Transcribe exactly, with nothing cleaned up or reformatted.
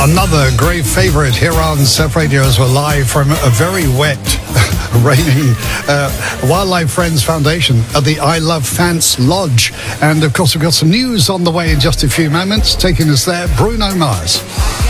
Another great favourite here on Surf Radio as we're live from a very wet, raining uh, Wildlife Friends Foundation at the I Love Fants Lodge. And of course, we've got some news on the way in just a few moments. Taking us there, Bruno Mars.